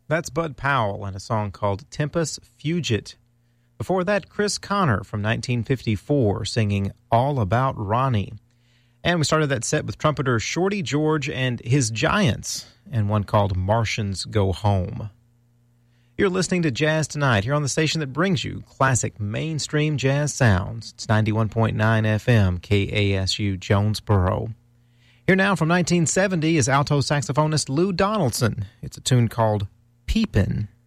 That's Bud Powell and a song called Tempus Fugit. Before that, Chris Connor from 1954 singing All About Ronnie. And we started that set with trumpeter Shorty George and his Giants, and one called Martians Go Home. You're listening to Jazz Tonight here on the station that brings you classic mainstream jazz sounds. It's 91.9 FM, KASU Jonesboro. Here now from 1970 is alto saxophonist Lou Donaldson. It's a tune called Peepin'.